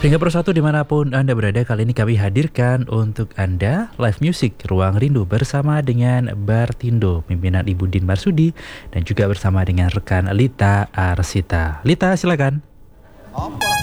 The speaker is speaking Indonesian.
Hingga persatu dimanapun Anda berada, kali ini kami hadirkan untuk Anda live music Ruang Rindu bersama dengan Bartindo, pimpinan Ibu Din Marsudi, dan juga bersama dengan rekan Lita Arsita. Lita, silakan.